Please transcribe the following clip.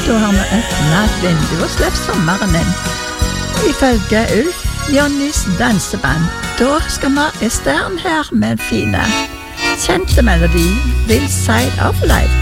da har vi åpnet et vindu og slippt sommeren inn. Ifølge Ulf Jonnys danseband, da skal vi ha Estern her med en fine kjente melodi, Will Side of Life.